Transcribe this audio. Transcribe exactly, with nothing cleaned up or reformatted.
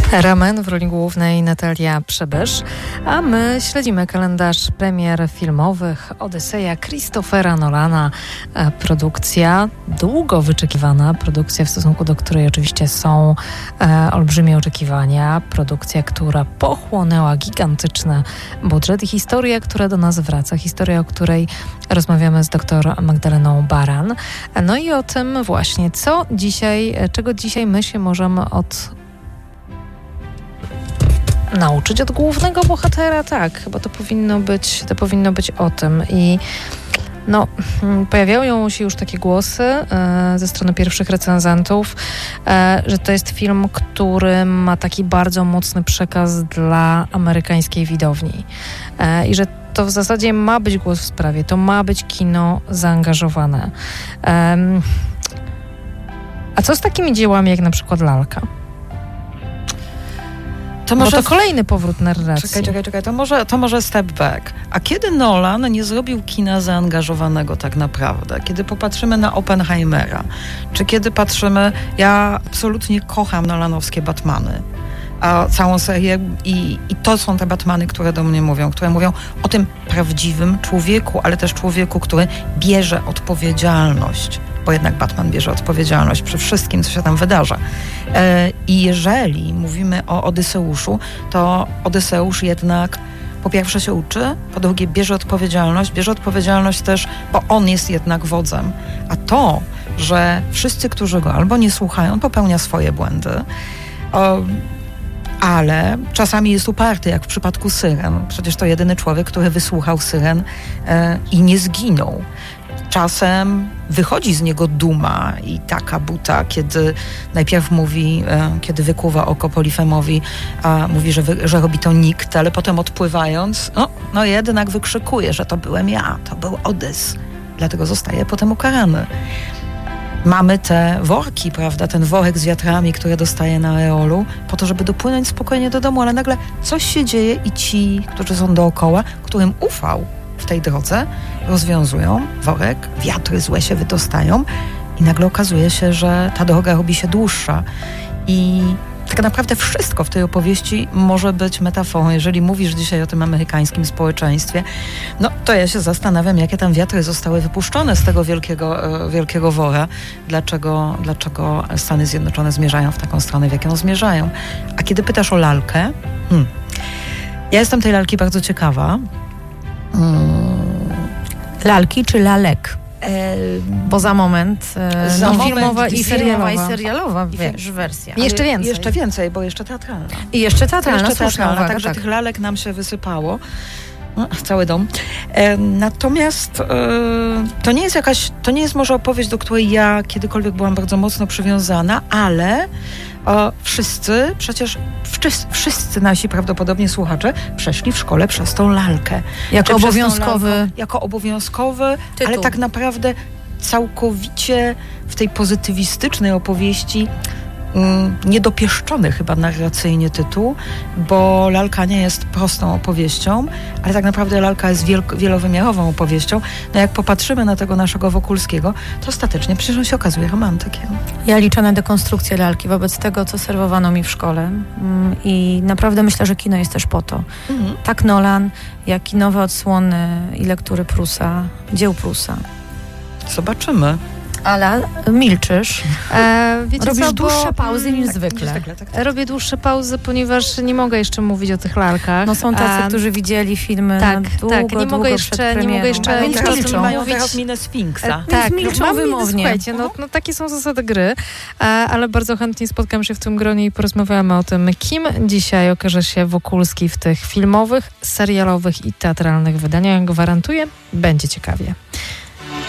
Ramen, w roli głównej Natalia Przybysz, a my śledzimy kalendarz premier filmowych. Odyseja Christophera Nolana, produkcja długo wyczekiwana, produkcja w stosunku do której oczywiście są e, olbrzymie oczekiwania, produkcja, która pochłonęła gigantyczny budżet i historia, która do nas wraca, historia, o której rozmawiamy z dr Magdaleną Baran. No i o tym właśnie, co dzisiaj, czego dzisiaj my się możemy od nauczyć od głównego bohatera, tak, chyba to powinno być, to powinno być o tym. I no, pojawiają się już takie głosy e, ze strony pierwszych recenzentów, e, że to jest film, który ma taki bardzo mocny przekaz dla amerykańskiej widowni. E, I że to w zasadzie ma być głos w sprawie, to ma być kino zaangażowane. E, a co z takimi dziełami jak na przykład Lalka? To może Bo to kolejny powrót narracji. Czekaj, czekaj, czekaj. To może, to może step back. A kiedy Nolan nie zrobił kina zaangażowanego tak naprawdę? Kiedy popatrzymy na Oppenheimera, czy kiedy patrzymy... Ja absolutnie kocham nolanowskie Batmany. A całą serię i, i to są te Batmany, które do mnie mówią, które mówią o tym prawdziwym człowieku, ale też człowieku, który bierze odpowiedzialność. Bo jednak Batman bierze odpowiedzialność przy wszystkim, co się tam wydarza. E, I jeżeli mówimy o Odyseuszu, to Odyseusz jednak po pierwsze się uczy, po drugie bierze odpowiedzialność, bierze odpowiedzialność też, bo on jest jednak wodzem. A to, że wszyscy, którzy go albo nie słuchają, popełnia swoje błędy, o, ale czasami jest uparty, jak w przypadku Syren. Przecież to jedyny człowiek, który wysłuchał Syren e, i nie zginął. Czasem wychodzi z niego duma i taka buta, kiedy najpierw mówi, e, kiedy wykuwa oko Polifemowi, a mówi, że, wy, że robi to nikt, ale potem odpływając, no, no jednak wykrzykuje, że to byłem ja, to był Odys. Dlatego zostaje potem ukarany. Mamy te worki, prawda, ten worek z wiatrami, który dostaje na Eolu, po to, żeby dopłynąć spokojnie do domu, ale nagle coś się dzieje i ci, którzy są dookoła, którym ufał w tej drodze, rozwiązują worek, wiatry złe się wydostają i nagle okazuje się, że ta droga robi się dłuższa. I tak naprawdę wszystko w tej opowieści może być metaforą. Jeżeli mówisz dzisiaj o tym amerykańskim społeczeństwie, no to ja się zastanawiam, jakie tam wiatry zostały wypuszczone z tego wielkiego, wielkiego wora. Dlaczego, dlaczego Stany Zjednoczone zmierzają w taką stronę, w jaką zmierzają. A kiedy pytasz o lalkę, hmm, ja jestem tej lalki bardzo ciekawa. Hmm. Lalki czy lalek? E, Bo za moment, e, za no, moment filmowa i serialowa, i serialowa wiesz, wersja. I jeszcze więcej. Jeszcze więcej, bo jeszcze teatralna. I jeszcze teatralna, jeszcze teatralna, uwaga, także tak. tych lalek nam się wysypało. No, cały dom. E, natomiast e, to nie jest jakaś, to nie jest może opowieść, do której ja kiedykolwiek byłam bardzo mocno przywiązana, ale o, wszyscy, przecież wszyscy, wszyscy nasi prawdopodobnie słuchacze przeszli w szkole przez tą lalkę. Jako obowiązkowy. Lalką, jako obowiązkowy, tytuł. Ale tak naprawdę całkowicie w tej pozytywistycznej opowieści mm, niedopieszczony chyba narracyjnie tytuł, bo lalka nie jest prostą opowieścią, ale tak naprawdę lalka jest wiel- wielowymiarową opowieścią. No jak popatrzymy na tego naszego Wokulskiego, to ostatecznie przecież on się okazuje romantykiem. Ja liczę na dekonstrukcję lalki wobec tego, co serwowano mi w szkole i naprawdę myślę, że kino jest też po to. Mhm. Tak Nolan, jak i nowe odsłony i lektury Prusa, dzieł Prusa. Zobaczymy. Ale milczysz. E, wiecie Robisz co, dłuższe bo, pauzy niż tak, zwykle. Tak, tak, tak. Robię dłuższe pauzy, ponieważ nie mogę jeszcze mówić o tych lalkach. No są tacy, A, którzy widzieli filmy tak, na długo, tak, nie długo mogę jeszcze, przed premierą. nie mogę jeszcze Ale teraz milczą. Mają mówić. teraz minę Sfinksa. E, tak, milczą mam wymownie. Słuchajcie, no, no takie są zasady gry, e, ale bardzo chętnie spotkam się w tym gronie i porozmawiamy o tym, kim dzisiaj okaże się Wokulski w tych filmowych, serialowych i teatralnych wydaniach. Gwarantuję, będzie ciekawie.